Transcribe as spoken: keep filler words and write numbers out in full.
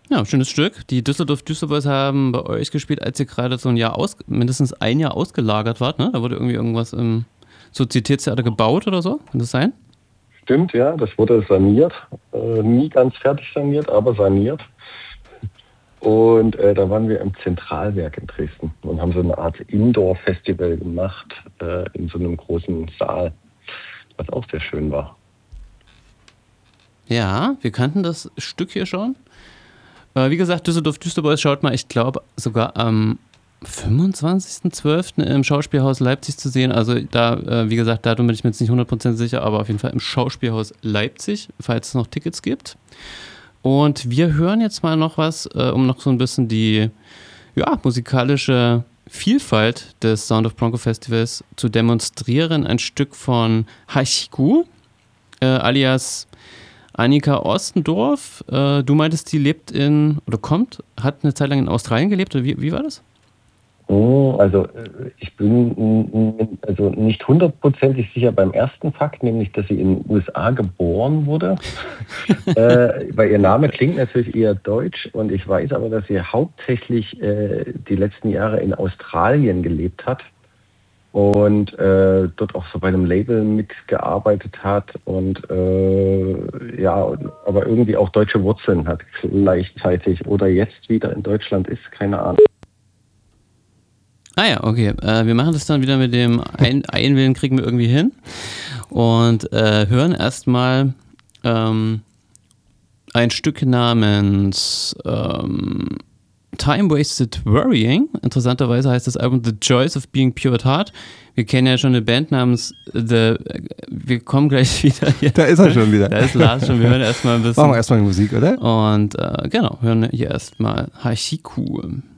Ja, schönes Stück. Die Düsseldorf Düsterboys haben bei euch gespielt, als ihr gerade so ein Jahr aus, mindestens ein Jahr ausgelagert wart, ne? Da wurde irgendwie irgendwas im Sozietätstheater gebaut oder so. Kann das sein? Stimmt, ja. Das wurde saniert. Äh, nie ganz fertig saniert, aber saniert. Und äh, da waren wir im Zentralwerk in Dresden und haben so eine Art Indoor-Festival gemacht äh, in so einem großen Saal, was auch sehr schön war. Ja, wir kannten das Stück hier schon. Äh, wie gesagt, Düsseldorf Düsterboys schaut mal, ich glaube, sogar am fünfundzwanzigsten zwölften im Schauspielhaus Leipzig zu sehen. Also da, äh, wie gesagt, Datum bin ich mir jetzt nicht hundert Prozent sicher, aber auf jeden Fall im Schauspielhaus Leipzig, falls es noch Tickets gibt. Und wir hören jetzt mal noch was, äh, um noch so ein bisschen die ja, musikalische Vielfalt des Sound of Bronco Festivals zu demonstrieren. Ein Stück von Haiku, äh, alias Annika Ostendorf. Äh, du meintest, die lebt in, oder kommt, hat eine Zeit lang in Australien gelebt, oder wie, wie war das? Also ich bin also nicht hundertprozentig sicher beim ersten Fakt, nämlich, dass sie in den U S A geboren wurde, äh, weil ihr Name klingt natürlich eher deutsch und ich weiß aber, dass sie hauptsächlich äh, die letzten Jahre in Australien gelebt hat und äh, dort auch so bei einem Label mitgearbeitet hat und äh, ja, aber irgendwie auch deutsche Wurzeln hat gleichzeitig oder jetzt wieder in Deutschland ist, keine Ahnung. Ah ja, okay. Äh, wir machen das dann wieder mit dem Ein- Einwählen, kriegen wir irgendwie hin. Und äh, hören erstmal ähm, ein Stück namens ähm, Time Wasted Worrying. Interessanterweise heißt das Album The Joys of Being Pure at Heart. Wir kennen ja schon eine Band namens The... Wir kommen gleich wieder hier. Da ist er schon wieder. Da ist Lars schon. Wir hören erstmal ein bisschen. Machen wir erstmal die Musik, oder? Und äh, genau, hören hier erstmal Haiku.